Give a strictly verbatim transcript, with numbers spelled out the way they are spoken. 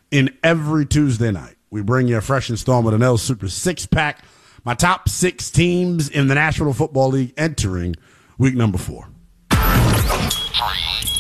in every Tuesday night, we bring you a fresh installment of Nell's Super Six Pack. My top six teams in the National Football League entering week number four. Three.